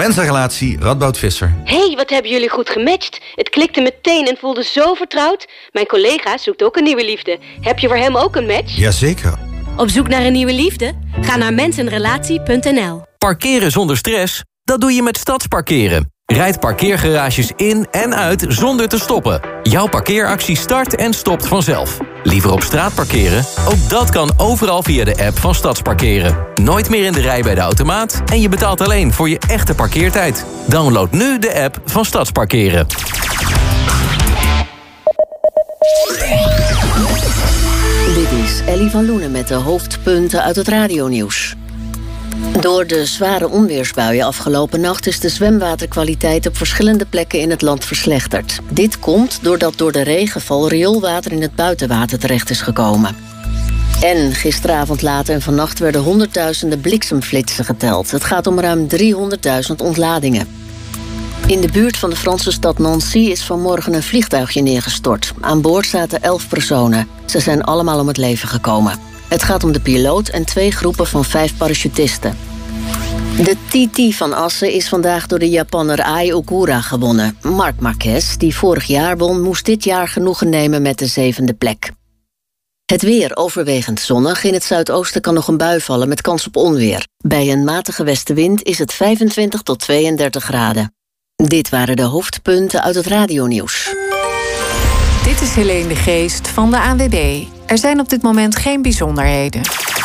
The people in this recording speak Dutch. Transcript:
Mensa-relatie, Radboud Visser. Hé, wat hebben jullie goed gematcht. Het klikte meteen en voelde zo vertrouwd. Mijn collega zoekt ook een nieuwe liefde. Heb je voor hem ook een match? Jazeker. Op zoek naar een nieuwe liefde? Ga naar mensenrelatie.nl. Parkeren zonder stress? Dat doe je met Stadsparkeren. Rijd parkeergarages in en uit zonder te stoppen. Jouw parkeeractie start en stopt vanzelf. Liever op straat parkeren? Ook dat kan overal via de app van Stadsparkeren. Nooit meer in de rij bij de automaat en je betaalt alleen voor je echte parkeertijd. Download nu de app van Stadsparkeren. Dit is Ellie van Loenen met de hoofdpunten uit het radionieuws. Door de zware onweersbuien afgelopen nacht is de zwemwaterkwaliteit op verschillende plekken in het land verslechterd. Dit komt doordat door de regenval rioolwater in het buitenwater terecht is gekomen. En gisteravond laat en vannacht werden honderdduizenden bliksemflitsen geteld. Het gaat om ruim 300.000 ontladingen. In de buurt van de Franse stad Nancy is vanmorgen een vliegtuigje neergestort. Aan boord zaten 11 personen. Ze zijn allemaal om het leven gekomen. Het gaat om de piloot en 2 groepen van 5 parachutisten. De TT van Assen is vandaag door de Japanner Ai Okura gewonnen. Marc Marquez, die vorig jaar won, moest dit jaar genoegen nemen met de 7e plek. Het weer overwegend zonnig. In het zuidoosten kan nog een bui vallen met kans op onweer. Bij een matige westenwind is het 25 tot 32 graden. Dit waren de hoofdpunten uit het radionieuws. Dit is Helene de Geest van de ANWB. Er zijn op dit moment geen bijzonderheden.